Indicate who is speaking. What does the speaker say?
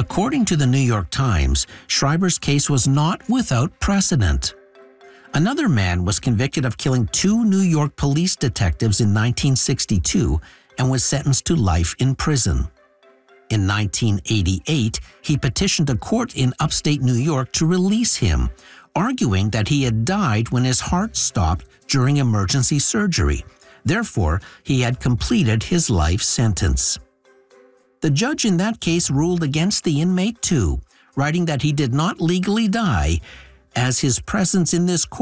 Speaker 1: According to the New York Times, Schreiber's case was not without precedent. Another man was convicted of killing 2 New York police detectives in 1962 and was sentenced to life in prison. In 1988, he petitioned a court in upstate New York to release him, arguing that he had died when his heart stopped during emergency surgery. Therefore, he had completed his life sentence. The judge in that case ruled against the inmate too, writing that he did not legally die, as his presence in this court